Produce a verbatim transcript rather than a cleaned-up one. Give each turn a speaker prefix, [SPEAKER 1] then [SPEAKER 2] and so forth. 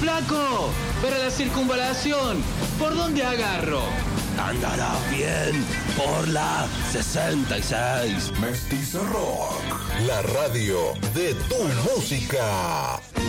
[SPEAKER 1] Flaco, para la circunvalación, ¿por dónde agarro?
[SPEAKER 2] Andarás bien por la sesenta y seis.
[SPEAKER 3] Mestizo Rock, la radio de tu música.